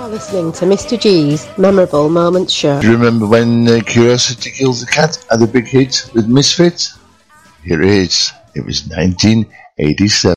You're listening to Mr. G's Memorable Moments Show. Do you remember when Curiosity Kills the Cat had a big hit with Misfits? Here it is. It was 1987.